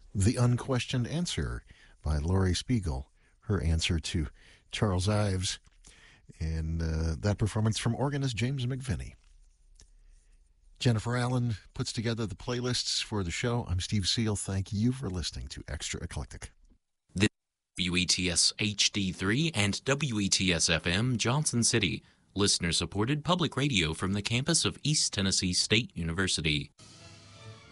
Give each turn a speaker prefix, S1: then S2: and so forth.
S1: The Unquestioned Answer by Laurie Spiegel, her answer to Charles Ives, and that performance from organist James McVinney. Jennifer Allen puts together the playlists for the show. I'm Steve Seal. Thank you for listening to Extra Eclectic.
S2: The WETS HD3 and WETS FM Johnson City, listener-supported public radio from the campus of East Tennessee State University.